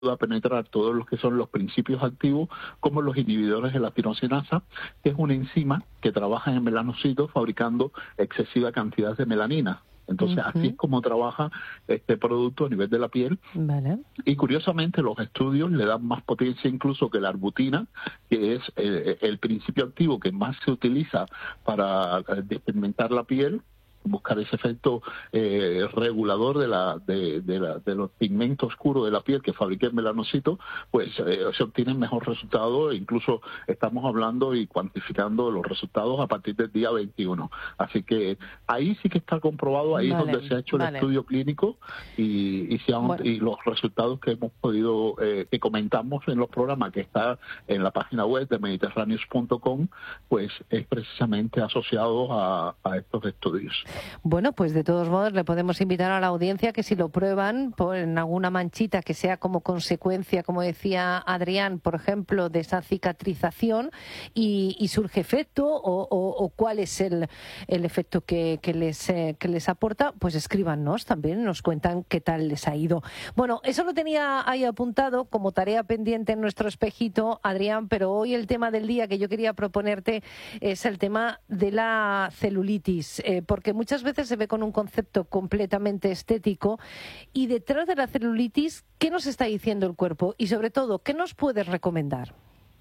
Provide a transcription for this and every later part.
a penetrar todos los que son los principios activos, como los inhibidores de la tirosinasa, que es una enzima que trabaja en melanocitos fabricando excesiva cantidad de melanina. Entonces, así es como trabaja este producto a nivel de la piel. Vale. Y curiosamente, los estudios le dan más potencia incluso que la arbutina, que es el principio activo que más se utiliza para despigmentar la piel, buscar ese efecto regulador de los pigmentos oscuros de la piel que fabrica el melanocito, pues se obtienen mejor resultados. Incluso estamos hablando y cuantificando los resultados a partir del día 21. Así que ahí sí que está comprobado, ahí es donde se ha hecho el estudio clínico y los resultados que hemos podido, que comentamos en los programas, que está en la página web de mediterraneos.com, pues es precisamente asociado a estos estudios. Bueno, pues de todos modos le podemos invitar a la audiencia que si lo prueban en alguna manchita que sea como consecuencia, como decía Adrián, por ejemplo, de esa cicatrización y surge efecto o cuál es el efecto que les aporta, pues escríbanos también, nos cuentan qué tal les ha ido. Bueno, eso lo tenía ahí apuntado como tarea pendiente en nuestro espejito, Adrián, pero hoy el tema del día que yo quería proponerte es el tema de la celulitis, porque muchas veces se ve con un concepto completamente estético y detrás de la celulitis, ¿qué nos está diciendo el cuerpo? Y sobre todo, ¿qué nos puedes recomendar?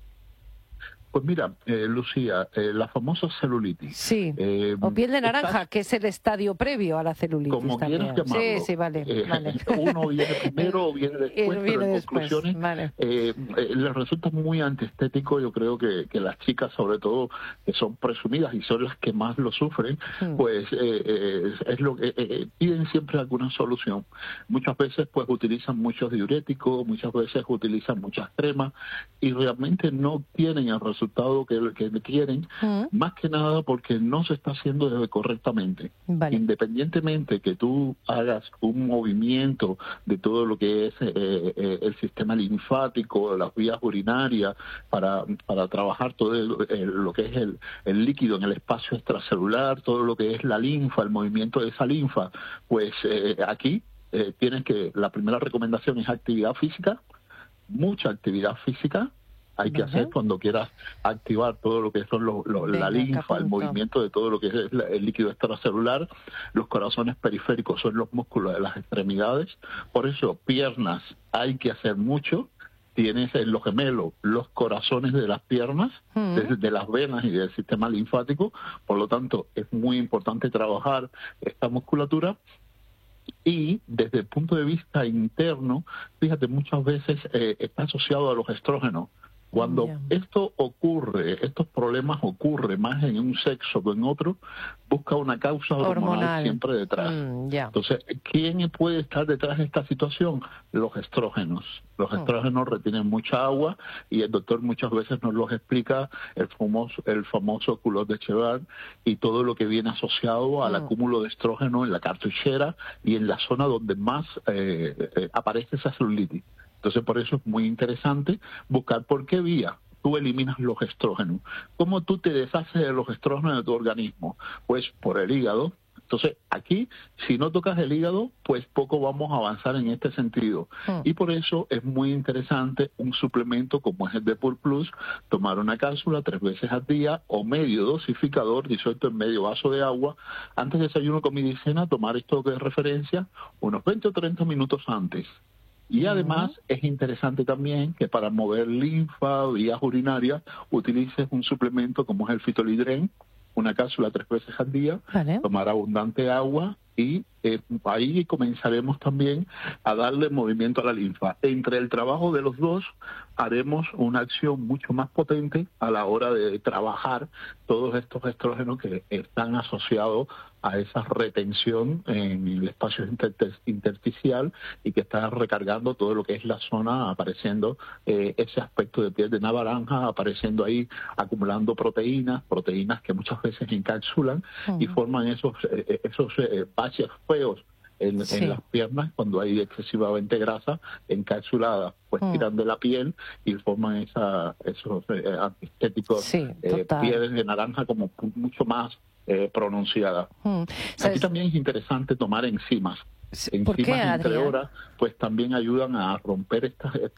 Pues mira, Lucía, la famosa celulitis. Sí, o piel de naranja, que es el estadio previo a la celulitis. Como también. quieras llamarlo. Sí, vale. Uno viene primero o viene después, pero en conclusiones vale. les resulta muy antiestético. Yo creo que las chicas, sobre todo, que son presumidas y son las que más lo sufren, pues es lo que piden siempre alguna solución. Muchas veces pues utilizan muchos diuréticos, muchas veces utilizan muchas cremas y realmente no tienen el resultado que quieren, más que nada porque no se está haciendo correctamente. Vale. Independientemente que tú hagas un movimiento de todo lo que es el sistema linfático, las vías urinarias, para trabajar todo lo que es el líquido en el espacio extracelular, todo lo que es la linfa, el movimiento de esa linfa, pues aquí la primera recomendación es actividad física, mucha actividad física. Hay que hacer cuando quieras activar todo lo que son la linfa, el movimiento de todo lo que es el líquido extracelular. Los corazones periféricos son los músculos de las extremidades. Por eso, piernas hay que hacer mucho. Tienes en los gemelos los corazones de las piernas, de las venas y del sistema linfático. Por lo tanto, es muy importante trabajar esta musculatura. Y desde el punto de vista interno, fíjate, muchas veces está asociado a los estrógenos. Cuando esto ocurre, estos problemas ocurren más en un sexo que en otro, busca una causa hormonal siempre detrás. Entonces, ¿quién puede estar detrás de esta situación? Los estrógenos. Los estrógenos retienen mucha agua y el doctor muchas veces nos los explica, el famoso culot de Cheval y todo lo que viene asociado al acúmulo de estrógeno en la cartuchera y en la zona donde más aparece esa celulitis. Entonces, por eso es muy interesante buscar por qué vía tú eliminas los estrógenos. ¿Cómo tú te deshaces de los estrógenos de tu organismo? Pues por el hígado. Entonces, aquí, si no tocas el hígado, pues poco vamos a avanzar en este sentido. Y por eso es muy interesante un suplemento como es el Depur Plus, tomar una cápsula 3 veces al día o medio dosificador disuelto en medio vaso de agua. Antes de desayuno, comida y cena, tomar esto de referencia unos 20 o 30 minutos antes. Y además es interesante también que para mover linfa, vías urinarias, utilices un suplemento como es el Fitolidren, una cápsula 3 veces al día, tomar abundante agua y ahí comenzaremos también a darle movimiento a la linfa. Entre el trabajo de los dos haremos una acción mucho más potente a la hora de trabajar todos estos estrógenos que están asociados a esa retención en el espacio intersticial y que está recargando todo lo que es la zona, apareciendo ese aspecto de piel de naranja, apareciendo ahí, acumulando proteínas que muchas veces encapsulan y forman esos baches feos en las piernas cuando hay excesivamente grasa encapsulada, pues tiran de la piel y forman esos antiestéticos pieles de naranja como mucho más pronunciadas. Aquí también es interesante tomar enzimas. ¿Por qué, enzimas entre Adrián? horas, pues también ayudan a romper estas